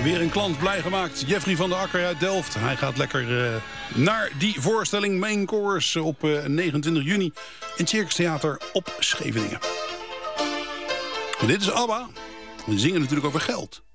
Weer een klant blij gemaakt. Jeffrey van der Akker uit Delft. Hij gaat lekker naar die voorstelling Main Course op 29 juni in het Circus Theater op Scheveningen. En dit is ABBA. We zingen natuurlijk over geld.